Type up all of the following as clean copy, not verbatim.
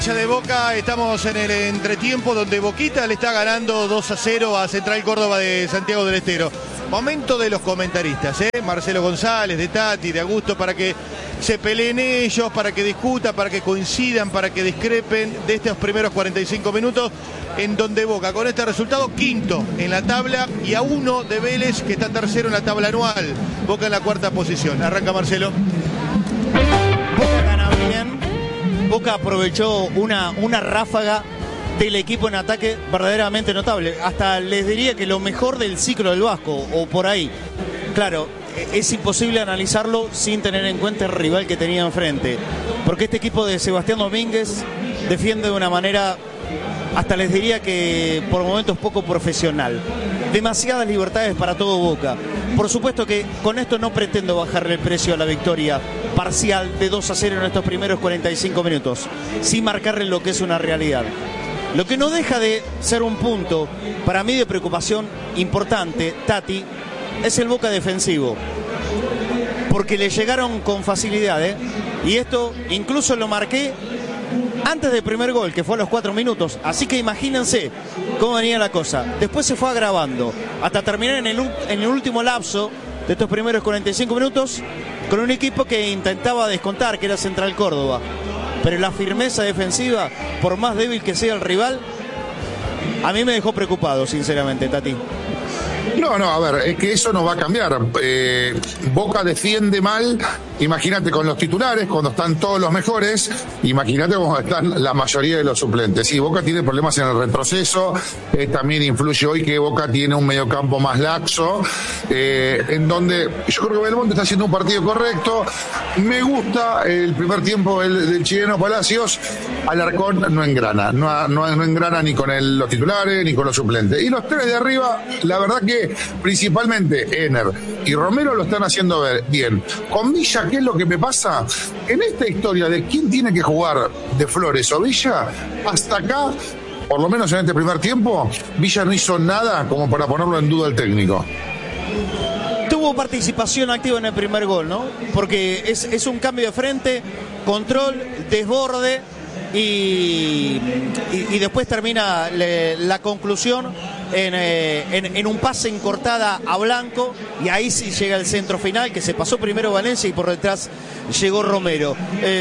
De Boca, estamos en el entretiempo donde Boquita le está ganando 2-0 a Central Córdoba de Santiago del Estero. Momento de los comentaristas, Marcelo González, de Tati, de Augusto, para que se peleen ellos, para que discutan, para que coincidan, para que discrepen de estos primeros 45 minutos, en donde Boca, con este resultado, quinto en la tabla y a uno de Vélez, que está tercero en la tabla anual. Boca en la cuarta posición. Arranca Marcelo. Boca gana bien. Boca aprovechó una ráfaga del equipo en ataque verdaderamente notable. Hasta les diría que lo mejor del ciclo del Vasco, o por ahí. Claro, es imposible analizarlo sin tener en cuenta el rival que tenía enfrente. Porque este equipo de Sebastián Domínguez defiende de una manera, hasta les diría que por momentos poco profesional. Demasiadas libertades para todo Boca. Por supuesto que con esto no pretendo bajarle el precio a la victoria parcial de 2-0 en estos primeros 45 minutos, sin marcarle lo que es una realidad. Lo que no deja de ser un punto para mí de preocupación importante, Tati, es el Boca defensivo, porque le llegaron con facilidad, y esto incluso lo marqué antes del primer gol, que fue a los 4 minutos. Así que imagínense cómo venía la cosa. Después se fue agravando hasta terminar en el último lapso de estos primeros 45 minutos con un equipo que intentaba descontar, que era Central Córdoba. Pero la firmeza defensiva, por más débil que sea el rival, a mí me dejó preocupado, sinceramente, Tati. No, a ver, es que eso no va a cambiar. Boca defiende mal, imagínate con los titulares, cuando están todos los mejores, imagínate cuando están la mayoría de los suplentes. Sí, Boca tiene problemas en el retroceso, también influye hoy que Boca tiene un mediocampo más laxo, en donde yo creo que Belmonte está haciendo un partido correcto. Me gusta el primer tiempo del chileno Palacios. Alarcón no engrana, no engrana ni con los titulares ni con los suplentes. Y los tres de arriba, la verdad que principalmente Ener y Romero lo están haciendo bien. Con Villa, ¿qué es lo que me pasa? En esta historia de quién tiene que jugar, de Flores o Villa, hasta acá, por lo menos en este primer tiempo, Villa no hizo nada como para ponerlo en duda el técnico. Tuvo participación activa en el primer gol, ¿no? Porque es un cambio de frente, control, desborde y después termina la conclusión en un pase en cortada a Blanco, y ahí sí llega el centro final, que se pasó primero Valencia y por detrás llegó Romero.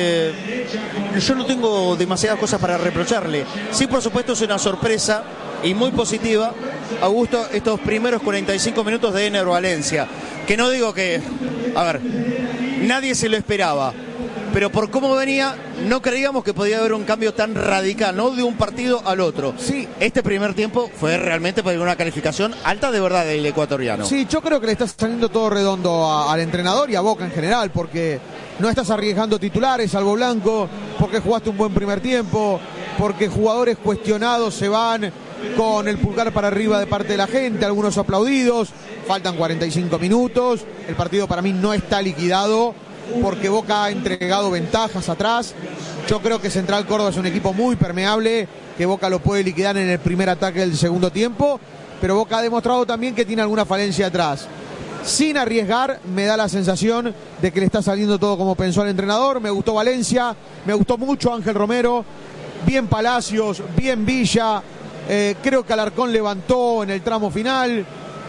Yo no tengo demasiadas cosas para reprocharle. Sí, por supuesto, es una sorpresa y muy positiva, Augusto, estos primeros 45 minutos de Ener Valencia, que no digo que, a ver, nadie se lo esperaba, pero por cómo venía, no creíamos que podía haber un cambio tan radical, ¿no? De un partido al otro. Sí. Este primer tiempo fue realmente para una calificación alta de verdad del ecuatoriano. Sí, yo creo que le está saliendo todo redondo al entrenador y a Boca en general, porque no estás arriesgando titulares, salvo Blanco, porque jugaste un buen primer tiempo, porque jugadores cuestionados se van con el pulgar para arriba de parte de la gente, algunos aplaudidos, faltan 45 minutos, el partido para mí no está liquidado, porque Boca ha entregado ventajas atrás. Yo creo que Central Córdoba es un equipo muy permeable, que Boca lo puede liquidar en el primer ataque del segundo tiempo, pero Boca ha demostrado también que tiene alguna falencia atrás. Sin arriesgar, me da la sensación de que le está saliendo todo como pensó el entrenador. Me gustó Valencia, me gustó mucho Ángel Romero, bien Palacios, bien Villa, creo que Alarcón levantó en el tramo final.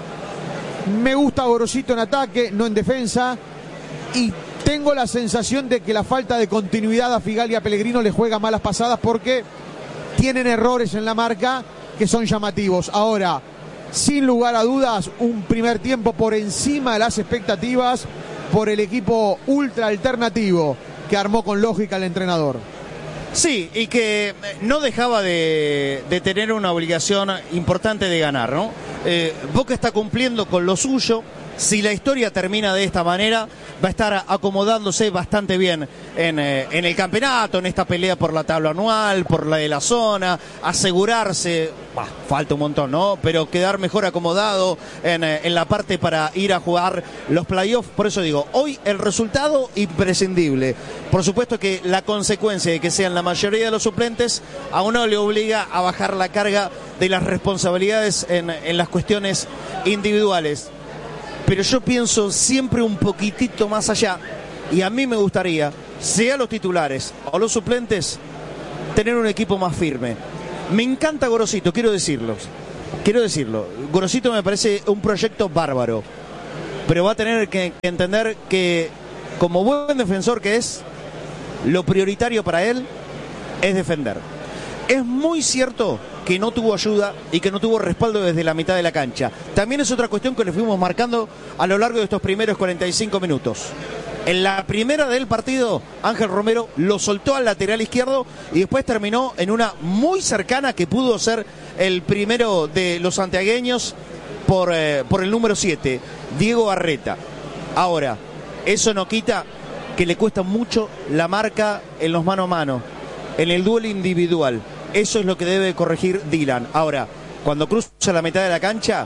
Me gusta Gorosito en ataque, no en defensa, y tengo la sensación de que la falta de continuidad a Figal y a Pellegrino le juega malas pasadas, porque tienen errores en la marca que son llamativos. Ahora, sin lugar a dudas, un primer tiempo por encima de las expectativas por el equipo ultra alternativo que armó con lógica el entrenador. Sí, y que no dejaba de tener una obligación importante de ganar, ¿no? Boca está cumpliendo con lo suyo. Si la historia termina de esta manera, va a estar acomodándose bastante bien en el campeonato, en esta pelea por la tabla anual, por la de la zona, asegurarse, falta un montón, ¿no? Pero quedar mejor acomodado en la parte para ir a jugar los playoffs. Por eso digo, hoy el resultado imprescindible. Por supuesto que la consecuencia de que sean la mayoría de los suplentes a uno le obliga a bajar la carga de las responsabilidades en las cuestiones individuales. Pero yo pienso siempre un poquitito más allá, y a mí me gustaría, sea los titulares o los suplentes, tener un equipo más firme. Me encanta Gorosito, quiero decirlo. Gorosito me parece un proyecto bárbaro, pero va a tener que entender que, como buen defensor que es, lo prioritario para él es defender. Es muy cierto que no tuvo ayuda y que no tuvo respaldo desde la mitad de la cancha. También es otra cuestión que le fuimos marcando a lo largo de estos primeros 45 minutos. En la primera del partido, Ángel Romero lo soltó al lateral izquierdo y después terminó en una muy cercana que pudo ser el primero de los santiagueños por el número 7, Diego Arreta. Ahora, eso no quita que le cuesta mucho la marca en los mano a mano, en el duelo individual. Eso es lo que debe corregir Dylan. Ahora, cuando cruza la mitad de la cancha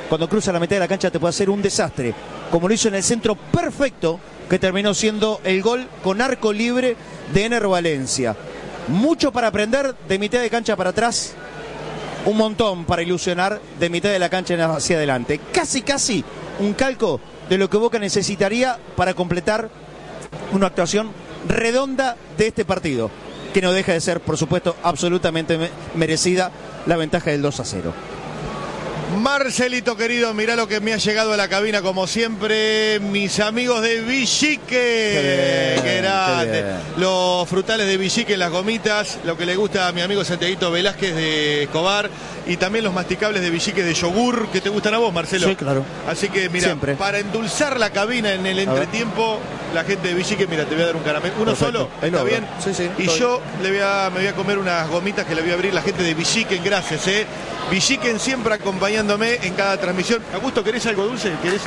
te puede hacer un desastre, como lo hizo en el centro perfecto que terminó siendo el gol con arco libre de Ener Valencia. Mucho para aprender de mitad de cancha para atrás, un montón para ilusionar de mitad de la cancha hacia adelante. Casi un calco de lo que Boca necesitaría para completar una actuación redonda de este partido, que no deja de ser, por supuesto, absolutamente merecida la ventaja del 2-0. Marcelito querido, mirá lo que me ha llegado a la cabina como siempre, mis amigos de Villique. Qué grande. Los frutales de Villique, las gomitas, lo que le gusta a mi amigo Santiaguito Velázquez de Escobar, y también los masticables de Villique de yogur, que te gustan a vos, Marcelo. Sí, claro. Así que mira, siempre, para endulzar la cabina en el entretiempo, la gente de Villique, mira, te voy a dar un caramelo. Uno perfecto. Solo, ¿está bien? Sí, y yo me voy a comer unas gomitas que le voy a abrir la gente de Villique, gracias, Villiquen siempre acompañándome en cada transmisión. Augusto, ¿querés algo dulce? ¿Querés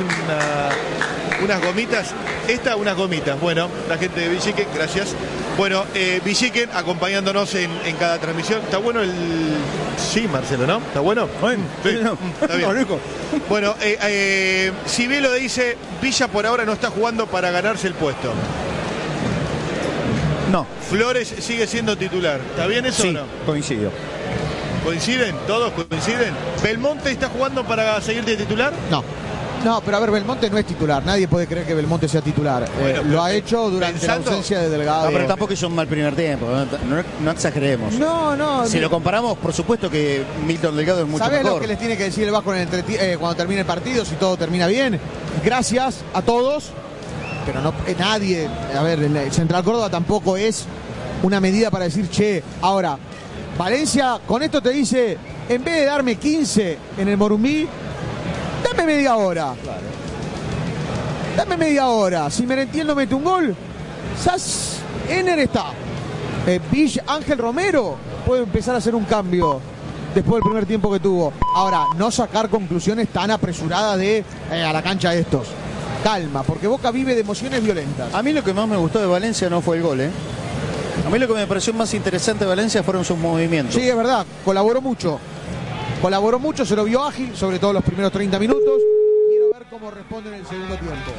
unas gomitas? Unas gomitas. Bueno, la gente de Villiquen, gracias. Bueno, Villiquen acompañándonos en cada transmisión. ¿Está bueno el...? Sí, Marcelo, ¿no? ¿Está bueno? Sí, está bien. Bueno, Cibelo dice, Villa por ahora no está jugando para ganarse el puesto. No. Flores sigue siendo titular. ¿Está bien eso o no? Coincido. ¿Coinciden? ¿Todos coinciden? ¿Belmonte está jugando para seguir de titular? No, pero a ver, Belmonte no es titular. Nadie puede creer que Belmonte sea titular. Bueno, lo ha hecho durante la ausencia de Delgado. No, pero tampoco hizo un mal primer tiempo. No exageremos. No. Si lo comparamos, por supuesto que Milton Delgado es mucho mejor. ¿Sabés lo que les tiene que decir el Vasco cuando termine el partido? Si todo termina bien. Gracias a todos. Pero no nadie. A ver, el Central Córdoba tampoco es una medida para decir, che, ahora... Valencia con esto te dice, en vez de darme 15 en el Morumbí, dame media hora. Claro. Dame media hora. Si Merentiel no mete un gol, Ener está. Ángel Romero puede empezar a hacer un cambio después del primer tiempo que tuvo. Ahora, no sacar conclusiones tan apresuradas de a la cancha de estos. Calma, porque Boca vive de emociones violentas. A mí lo que más me gustó de Valencia no fue el gol, A mí lo que me pareció más interesante de Valencia fueron sus movimientos. Sí, es verdad, colaboró mucho, se lo vio ágil, sobre todo los primeros 30 minutos. Quiero ver cómo responde en el segundo tiempo.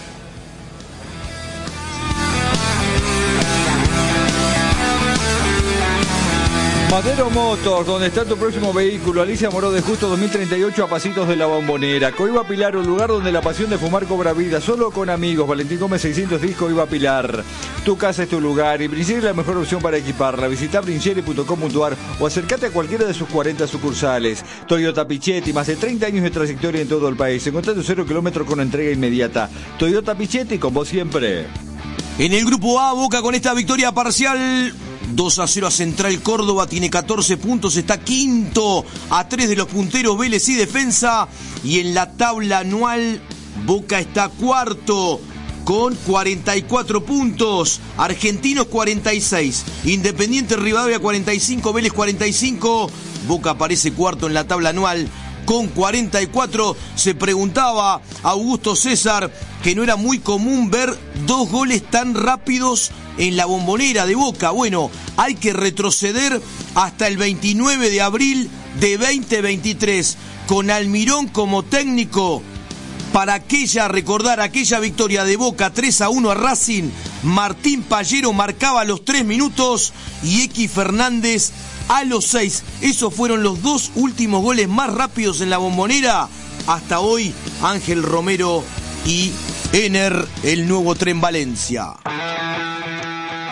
Madero Motors, donde está tu próximo vehículo. Alicia Moró de Justo 2038 a pasitos de la Bombonera. Coiba Pilar, un lugar donde la pasión de fumar cobra vida. Solo con amigos. Valentín Gómez 610 Coiba Pilar. Tu casa es tu lugar y Brincheri es la mejor opción para equiparla. Visita brincheri.com.ar o acércate a cualquiera de sus 40 sucursales. Toyota Pichetti, más de 30 años de trayectoria en todo el país. Encontrá tu 0 kilómetro con entrega inmediata. Toyota Pichetti, con vos siempre. En el grupo A, Boca con esta victoria parcial 2-0 a Central Córdoba, tiene 14 puntos, está quinto a 3 de los punteros Vélez y Defensa, y en la tabla anual Boca está cuarto con 44 puntos, Argentinos 46, Independiente Rivadavia 45, Vélez 45, Boca aparece cuarto en la tabla anual con 44. Se preguntaba Augusto César que no era muy común ver 2 goles tan rápidos en la Bombonera de Boca. Bueno, hay que retroceder hasta el 29 de abril de 2023 con Almirón como técnico para recordar aquella victoria de Boca 3-1 a Racing. Martín Pallero marcaba a los 3 minutos y X Fernández a los 6. Esos fueron los 2 últimos goles más rápidos en la Bombonera. Hasta hoy, Ángel Romero y Ener, el nuevo Tren Valencia.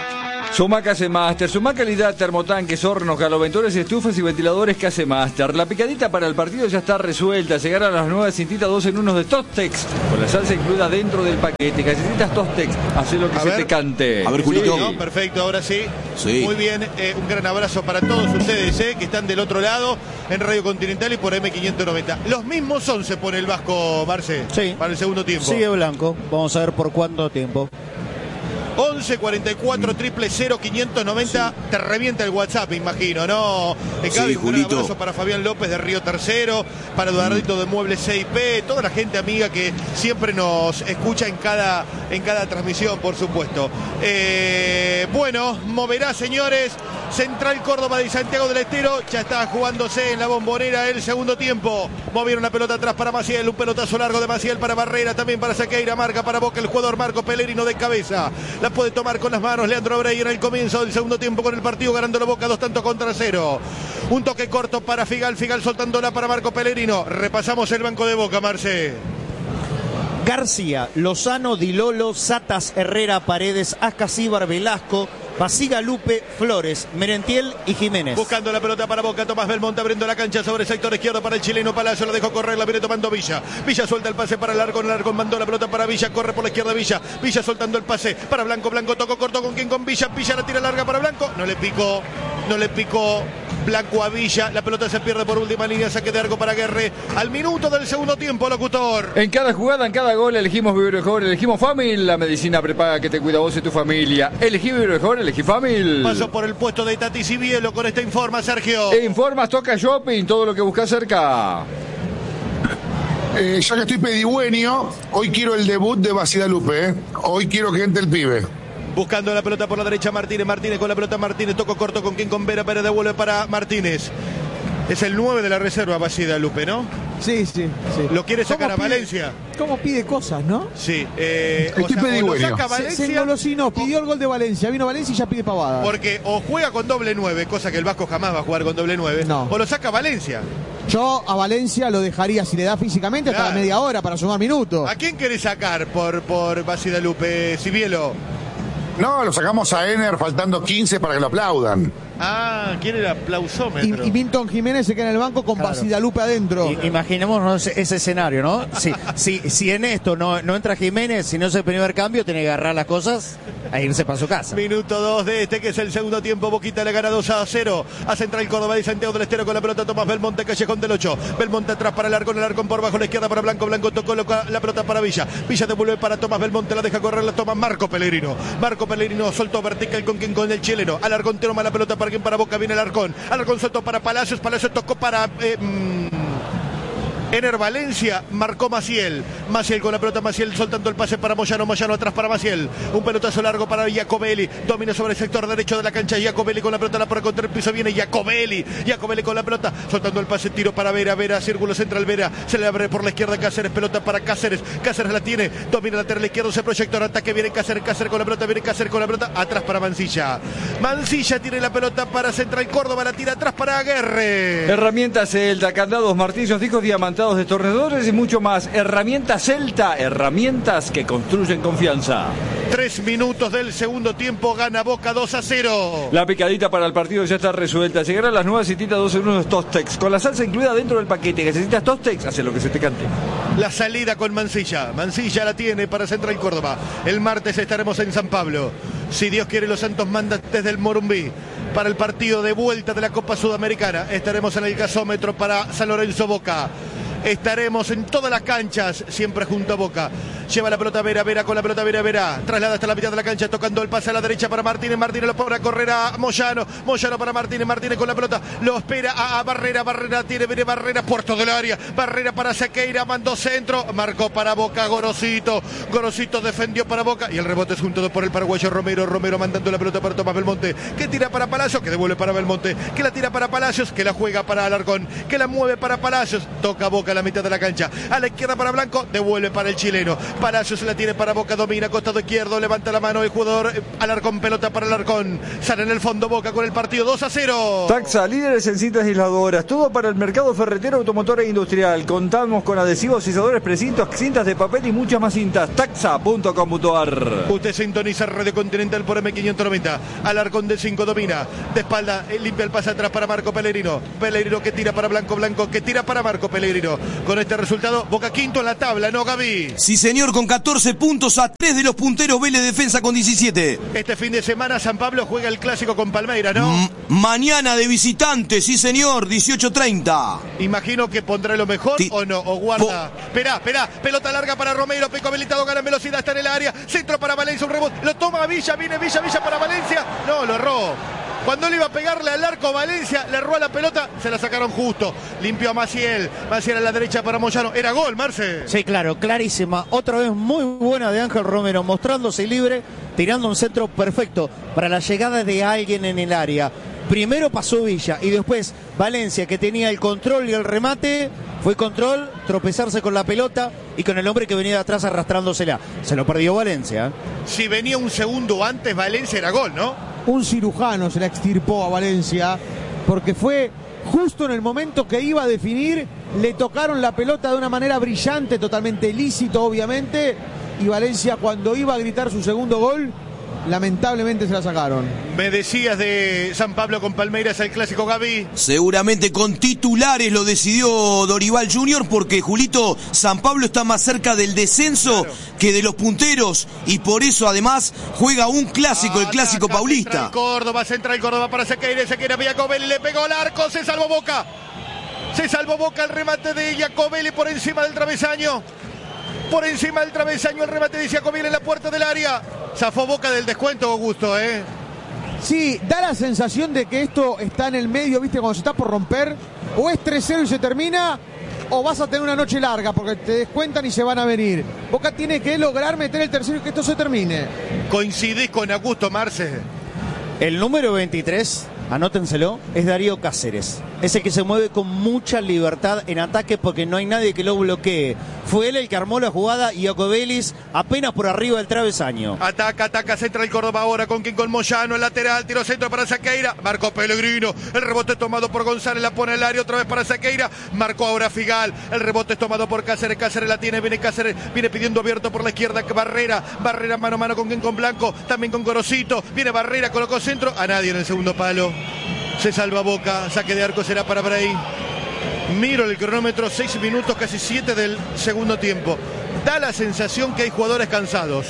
Sumac Case Master, Sumac calidad, termotanques, hornos, galoventores, estufas y ventiladores Case Master. La picadita para el partido ya está resuelta. Llegaron las nuevas cintitas 2 en 1 de Tostex, con la salsa incluida dentro del paquete. Galletitas Tostex, hacé lo que se te cante. A ver, Julito. Sí, ¿no? Perfecto, ahora sí. Sí. Muy bien, un gran abrazo para todos ustedes que están del otro lado en Radio Continental y por M590. Los mismos 11 pone el Vasco, Marce, Sí. para el segundo tiempo. Sigue blanco. Vamos a ver por cuánto tiempo. 11 44 000 590. Sí. Te revienta el WhatsApp, imagino, ¿no? Gaby, un gran abrazo para Fabián López de Río Tercero, para Eduardito de Muebles CIP, toda la gente amiga que siempre nos escucha en cada transmisión, por supuesto. Bueno, moverá, señores. Central Córdoba de Santiago del Estero ya está jugándose en la Bombonera el segundo tiempo. Movieron una pelota atrás para Maciel, un pelotazo largo de Maciel para Barrera, también para Sequeira, marca para Boca el jugador Marco Pellerino de cabeza. La puede tomar con las manos Leandro Brey en el comienzo del segundo tiempo con el partido ganando la Boca 2-0. Un toque corto para Figal soltándola para Marco Pellerino. Repasamos el banco de Boca, Marce. García, Lozano, Di Lolo, Satas, Herrera, Paredes, Ascasíbar, Velasco, Pasiga, Lupe, Flores, Merentiel y Jiménez. Buscando la pelota para Boca, Tomás Belmonte abriendo la cancha sobre el sector izquierdo para el chileno Palacio, la dejó correr, la viene tomando Villa. Villa suelta el pase para el Larcón mandó la pelota para Villa, corre por la izquierda Villa soltando el pase para Blanco, tocó corto con quién, con Villa la tira larga para Blanco, no le picó Blanco a Villa, la pelota se pierde por última línea, saque de arco para Guerre, al minuto del segundo tiempo, locutor. En cada jugada, en cada gol, elegimos Vivir Mejor, elegimos Famil, la medicina prepaga que te cuida vos y tu familia. Elegí Vivir Mejor, elegí Famil. Paso por el puesto de Tati Cibielo con esta informa, Sergio. Informas, toca shopping, todo lo que buscas cerca. Ya que estoy pedigüeño, hoy quiero el debut de Basidalupe, Hoy quiero que entre el pibe. Buscando la pelota por la derecha Martínez con la pelota Martínez, tocó corto con quien, con Vera, devuelve para Martínez. Es el 9 de la reserva, Basidalupe, ¿no? Sí. ¿Lo quiere sacar a Valencia? ¿Cómo pide cosas, no? Sí. O lo saca Valencia. Se engolosinó, pidió el gol de Valencia, vino Valencia y ya pide pavada. Porque o juega con doble 9, cosa que el Vasco jamás va a jugar con doble 9, no. O lo saca Valencia. Yo a Valencia lo dejaría, si le da físicamente, hasta la media hora para sumar minutos. ¿A quién querés sacar por Basidalupe, Cibielo? No, lo sacamos a Ener faltando 15 para que lo aplaudan. ¿Quién era aplausómetro? Y Vinton Jiménez se queda en el banco con Basidalupe adentro. Imaginémonos ese escenario, ¿no? Si en esto no entra Jiménez, si no es el primer cambio, tiene que agarrar las cosas a irse para su casa. Minuto 2 de que es el segundo tiempo. Boquita le gana 2-0 a Central Córdoba de Santiago del Estero con la pelota Tomás Belmonte, Callejón del 8. Belmonte atrás para el Arcón por bajo, la izquierda para Blanco tocó la pelota para Villa devuelve para Tomás Belmonte, la deja correr, la toma Marco Pellerino soltó vertical con el chileno. Alarcón toma la pelota para Boca, viene Alarcón soltó para Palacios tocó para Ener Valencia, marcó Maciel con la pelota, Maciel soltando el pase para Moyano atrás para Maciel, un pelotazo largo para Giacobelli, domina sobre el sector derecho de la cancha, Giacobelli con la pelota, la para contra el piso, viene Giacobelli con la pelota, soltando el pase, tiro para Vera, círculo central Vera, se le abre por la izquierda Cáceres, pelota para Cáceres la tiene, domina lateral izquierdo, se proyecta en ataque, viene Cáceres con la pelota, atrás para Mancilla tiene la pelota para Central Córdoba, la tira atrás para Aguerre. Herramientas Celta, candados, martillos, discos diamantados, destornilladores y mucho más. Herramientas Celta, herramientas que construyen confianza. 3 minutos del segundo tiempo, gana Boca 2-0. La picadita para el partido ya está resuelta. Llegarán las nuevas cintitas 2 en 1 de Tostex, con la salsa incluida dentro del paquete. Necesitas Tostex, hace lo que se te cante. La salida con Mancilla la tiene para Central Córdoba. El martes estaremos en San Pablo. Si Dios quiere, los Santos mandan desde el Morumbí para el partido de vuelta de la Copa Sudamericana. Estaremos en el gasómetro para San Lorenzo Boca. Estaremos en todas las canchas, siempre junto a Boca. Lleva la pelota Vera con la pelota Vera. Traslada hasta la mitad de la cancha, tocando el pase a la derecha para Martínez lo pone a correr a Moyano para Martínez con la pelota. Lo espera a Barrera tiene Barrera, puerto del área. Barrera para Sequeira, mandó centro. Marcó para Boca, Gorosito defendió para Boca. Y el rebote es junto por el paraguayo Romero mandando la pelota para Tomás Belmonte, que tira para Palacios, que devuelve para Belmonte, que la tira para Palacios, que la juega para Alarcón, que la mueve para Palacios. Toca Boca a la mitad de la cancha. A la izquierda para Blanco, devuelve para el chileno. Palacios la tiene para Boca, domina, costado izquierdo, levanta la mano el jugador Alarcón, pelota para Alarcón. Sale en el fondo Boca con el partido 2-0. Taxa, líderes en cintas aisladoras, todo para el mercado ferretero, automotor e industrial. Contamos con adhesivos, isoladores, precintos, cintas de papel y muchas más cintas. Taxa.com.ar. Usted sintoniza Radio Continental por M590. Alarcón de 5 domina. De espalda, limpia el pase atrás para Marco Pellegrino. Pellegrino que tira para Blanco, Blanco que tira para Marco Pellegrino. Con este resultado, Boca quinto en la tabla, ¿no, Gaby? Sí, señor, con 14 puntos a 3 de los punteros. Vélez Defensa con 17. Este fin de semana San Pablo juega el clásico con Palmeiras, ¿no? Mañana de visitante, sí, señor, 18:30. Imagino que pondrá lo mejor o no, o guarda. Esperá, pelota larga para Romero, Pico habilitado, gana velocidad, está en el área. Centro para Valencia, un rebote. Lo toma Villa, viene Villa para Valencia. No, lo erró. Cuando le iba a pegarle al arco Valencia, le erró a la pelota, se la sacaron justo. Limpió a Maciel. Maciel a la derecha para Moyano. Era gol, Marce. Sí, claro, clarísima. Otra vez muy buena de Ángel Romero, mostrándose libre, tirando un centro perfecto para la llegada de alguien en el área. Primero pasó Villa y después Valencia, que tenía el control y el remate. Fue control, tropezarse con la pelota y con el hombre que venía de atrás arrastrándosela. Se lo perdió Valencia. Si venía un segundo antes, Valencia era gol, ¿no? Un cirujano se la extirpó a Valencia porque fue justo en el momento que iba a definir, le tocaron la pelota de una manera brillante, totalmente lícito obviamente, y Valencia cuando iba a gritar su segundo gol, lamentablemente se la sacaron. Me decías de San Pablo con Palmeiras, el clásico, Gaby. Seguramente con titulares lo decidió Dorival Junior, porque Julito, San Pablo está más cerca del descenso que de los punteros, y por eso además juega un clásico, el clásico paulista. Central Córdoba para Sequeira vía Jacobelli, le pegó al arco, se salvó Boca. El remate de Jacobelli por encima del travesaño. El remate de Jacobelli en la puerta del área. Zafó Boca del descuento, Augusto, ¿eh? Sí, da la sensación de que esto está en el medio, ¿viste? Cuando se está por romper, o es 3-0 y se termina, o vas a tener una noche larga, porque te descuentan y se van a venir. Boca tiene que lograr meter el tercero y que esto se termine. ¿Coincidís con Augusto, Marce? El número 23, anótenselo, es Darío Cáceres. Ese que se mueve con mucha libertad en ataque porque no hay nadie que lo bloquee. Fue él el que armó la jugada y Jacobelis apenas por arriba del travesaño. Ataca Central Córdoba ahora con Moyano, el lateral, tiro centro para Sequeira. Marcó Pellegrino, el rebote tomado por González, la pone al área otra vez para Sequeira. Marcó ahora Figal, el rebote es tomado por Cáceres la tiene, viene Cáceres, viene pidiendo abierto por la izquierda, Barrera mano a mano con Blanco, también con Gorosito. Viene Barrera, colocó centro, a nadie en el segundo palo. Se salva Boca, saque de arco será para Bray. Miro el cronómetro, 6 minutos, casi 7 del segundo tiempo. Da la sensación que hay jugadores cansados.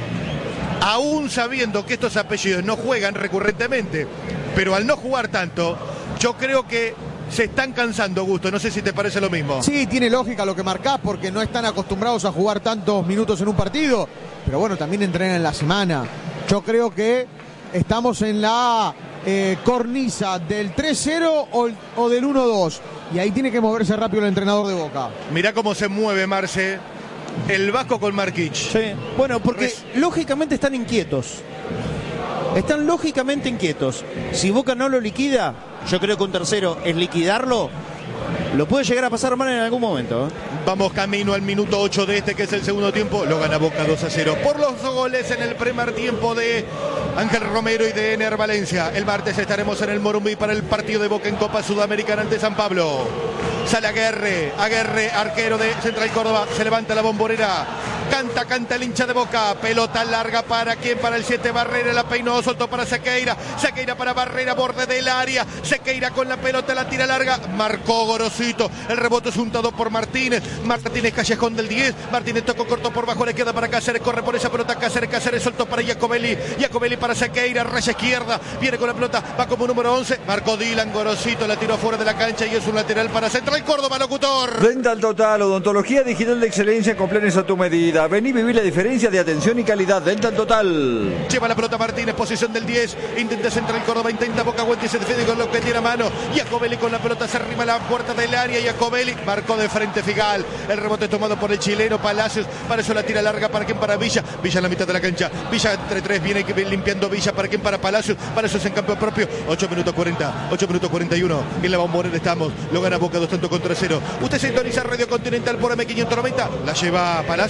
Aún sabiendo que estos apellidos no juegan recurrentemente, pero al no jugar tanto, yo creo que se están cansando, Augusto. No sé si te parece lo mismo. Sí, tiene lógica lo que marcás, porque no están acostumbrados a jugar tantos minutos en un partido. Pero bueno, también entrenan en la semana. Yo creo que estamos en la cornisa del 3-0 o del 1-2. Y ahí tiene que moverse rápido el entrenador de Boca. Mirá cómo se mueve, Marce. El Vasco con Marquich. Sí. Bueno, porque lógicamente están inquietos. Están lógicamente inquietos. Si Boca no lo liquida, yo creo que un tercero es liquidarlo. Lo puede llegar a pasar mal en algún momento. Vamos camino al minuto 8 de este, que es el segundo tiempo. Lo gana Boca 2-0 por los goles en el primer tiempo de Ángel Romero y de Ener Valencia. El martes estaremos en el Morumbi para el partido de Boca en Copa Sudamericana ante San Pablo. Sale Aguerre, arquero de Central Córdoba, se levanta la bombonera, canta el hincha de Boca, pelota larga para quién, para el 7 Barrera, la peinó, soltó para Sequeira para Barrera, borde del área, Sequeira con la pelota, la tira larga, marcó Gorosito, el rebote es untado por Martínez callejón del 10, Martínez tocó corto por bajo, le queda para Cáceres, corre por esa pelota Cáceres soltó para Jacobelli para Sequeira, raya izquierda, viene con la pelota, va como número 11, marcó Dylan, Gorosito, la tiró fuera de la cancha y es un lateral para Central Córdoba, locutor. Dental Total, odontología digital de excelencia con planes a tu medida. Vení, viví la diferencia de atención y calidad. Dental Total. Lleva la pelota Martínez, posición del 10. Intenta Central Córdoba, intenta Boca, aguanta y se defiende con lo que tiene a mano. Jacobelli con la pelota, se arrima a la puerta del área. Jacobelli marcó de frente Figal. El rebote tomado por el chileno Palacios. Para eso la tira larga, ¿para quién? Para Villa. Villa en la mitad de la cancha. Villa entre 3, viene limpiando Villa. ¿Para quién? Para Palacios. Para eso es en campo propio. 8 minutos 40, 8 minutos 41. En la bombonera estamos. Lo gana Boca 2-0. Usted sintoniza Radio Continental por M590. La lleva Palacios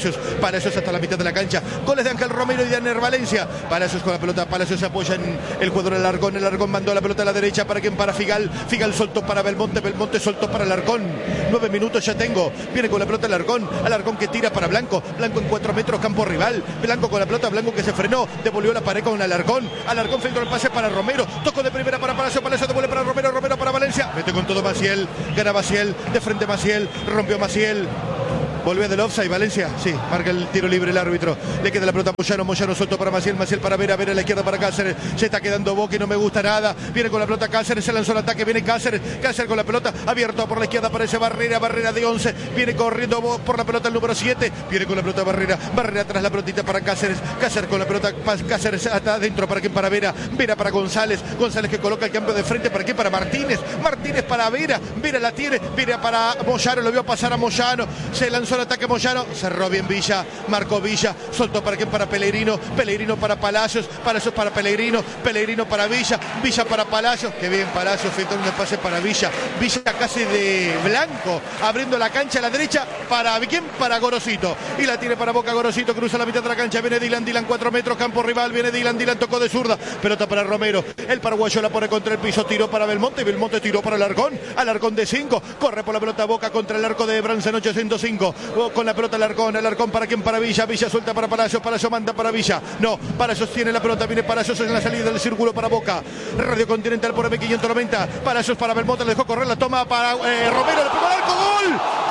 Palacios hasta la mitad de la cancha. Goles de Ángel Romero y de Aner Valencia. Palacios con la pelota. Palacios se apoya en el jugador Alarcón. El Alarcón mandó la pelota a la derecha. ¿Para quién? Para Figal. Figal soltó para Belmonte. Belmonte soltó para Alarcón. 9 minutos ya tengo. Viene con la pelota Alarcón. Alarcón que tira para Blanco. Blanco en 4 metros, campo rival. Blanco con la pelota. Blanco que se frenó. Devolvió la pared con Alarcón. Alarcón filtró el pase para Romero. Tocó de primera para Palacio. Palacio devuelve para Romero. Romero para Valencia. Mete con todo Maciel. Gana Maciel. De frente Maciel. Rompió Maciel. Volvió del offside, Valencia, sí, marca el tiro libre el árbitro. Le queda la pelota a Moyano, Moyano suelto para Maciel, Maciel para Vera, Vera a la izquierda para Cáceres. Se está quedando Boca y no me gusta nada. Viene con la pelota Cáceres, se lanzó el ataque, viene Cáceres, Cáceres con la pelota, abierto por la izquierda, aparece Barrera, Barrera de 11. Viene corriendo por la pelota el número 7. Viene con la pelota Barrera, Barrera atrás la pelotita para Cáceres. Cáceres con la pelota, Cáceres hasta adentro, ¿para quién? Para Vera, Vera para González. González que coloca el cambio de frente, ¿para quién? Para Martínez. Martínez para Vera, Vera la tiene, Vera para Moyano, lo vio pasar a Moyano. Se lanzó el ataque Moyano. Cerró bien Villa, marcó Villa, soltó para quién, para Pellegrino, Pellegrino para Palacios, Palacios para Pellegrino, Pellegrino para Villa, Villa para Palacios, que bien Palacios, filtró un pase para Villa, Villa casi de blanco, abriendo la cancha a la derecha, ¿para quién? Para Gorosito, y la tiene para Boca Gorosito, cruza la mitad de la cancha, viene Dylan, Dylan 4 metros, campo rival, viene Dylan, Dylan tocó de zurda, pelota para Romero, el paraguayo la pone contra el piso, tiró para Belmonte, Belmonte tiró para Alarcón, Alarcón de 5, corre por la pelota Boca contra el arco de Brance Noche 105, con la pelota Alarcón, ¿para quién? Para Villa, Villa suelta para Palacios, Palacios manda para Villa, no, Palacios tiene la pelota, viene Palacios en la salida del círculo para Boca, Radio Continental por M590, Palacios para Belmonte, le dejó correr, la toma para Romero, le pegó al arco, ¡gol!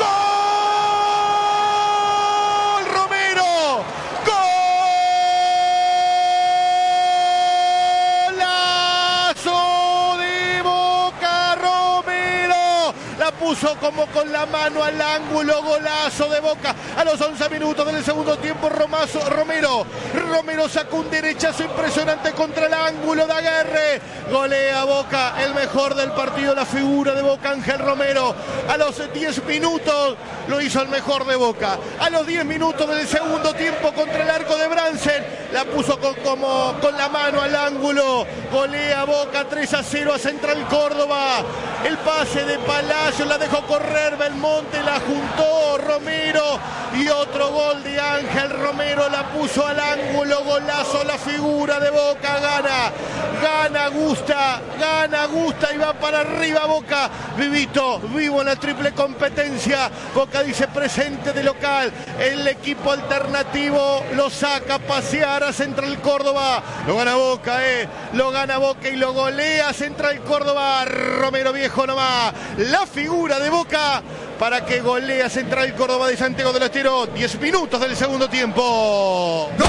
¡Gol! ¡Romero! ¡Golazo de Boca, Romero! La puso como con la mano al ángulo, golazo de Boca a los 11 minutos del segundo tiempo. Romero sacó un derechazo impresionante contra el ángulo de Aguerre, golea Boca, el mejor del partido, la figura de Boca, Ángel Romero. A los 10 minutos lo hizo el mejor de Boca, a los 10 minutos del segundo tiempo contra el arco de Bransen, la puso con la mano al ángulo, golea Boca 3-0 a Central Córdoba. El pase de Palacios, la dejó correr Belmonte, la juntó Romero y otro gol de Ángel Romero, la puso al ángulo, golazo, la figura de Boca, gana, gusta y va para arriba Boca, vivito, vivo en la triple competencia. Boca dice presente de local, el equipo alternativo lo saca a pasear a Central Córdoba, lo gana Boca y lo golea Central Córdoba. Romero viejo nomás, la figura de Boca para que golea Central Córdoba de Santiago del Estero. 10 minutos del segundo tiempo. ¡Gol!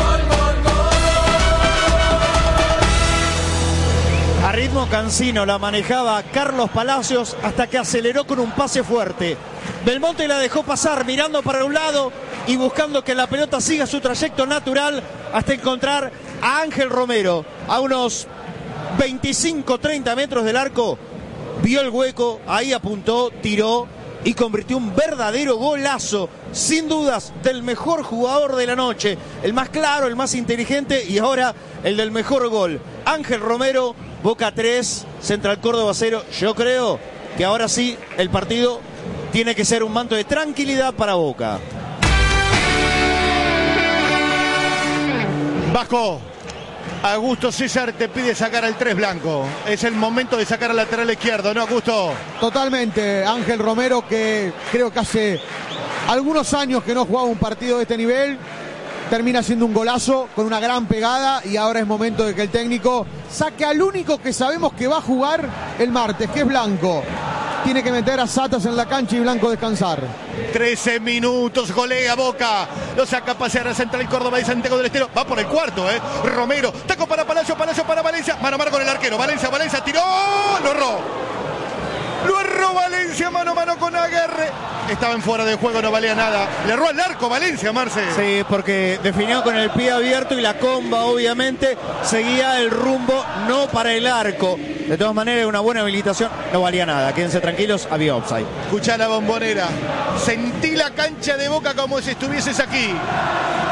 A ritmo cansino la manejaba Carlos Palacios hasta que aceleró con un pase fuerte. Belmonte la dejó pasar mirando para un lado y buscando que la pelota siga su trayecto natural hasta encontrar a Ángel Romero a unos 25-30 metros del arco. Vio el hueco, ahí apuntó, tiró y convirtió un verdadero golazo, sin dudas, del mejor jugador de la noche, el más claro, el más inteligente y ahora el del mejor gol. Ángel Romero, Boca 3, Central Córdoba 0. Yo creo que ahora sí el partido tiene que ser un manto de tranquilidad para Boca. Vasco, Augusto César te pide sacar al 3 blanco. Es el momento de sacar al lateral izquierdo, ¿no, Augusto? Totalmente, Ángel Romero, que creo que hace algunos años que no jugaba un partido de este nivel, termina siendo un golazo con una gran pegada y ahora es momento de que el técnico saque al único que sabemos que va a jugar el martes, que es Blanco. Tiene que meter a Satas en la cancha y Blanco descansar. 13 minutos, golea Boca. Lo saca a pasear a Central Córdoba y Santiago del Estero. Va por el cuarto, Romero. Taco para Palacio, Palacio para Valencia. Mano a mano con el arquero. Valencia tiró. Lo erró Valencia, mano a mano con Aguerre. Estaba en fuera de juego, no valía nada. Le erró al arco Valencia, Marce. Sí, porque definió con el pie abierto y la comba, obviamente, seguía el rumbo, no para el arco. De todas maneras, una buena habilitación, no valía nada. Quédense tranquilos, había offside. Escuchá la Bombonera. Sentí la cancha de Boca como si estuvieses aquí.